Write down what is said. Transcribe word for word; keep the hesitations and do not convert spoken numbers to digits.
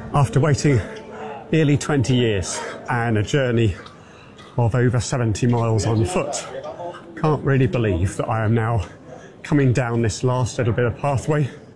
After waiting nearly twenty years and a journey of over seventy miles on foot, can't really believe that I am now coming down this last little bit of pathway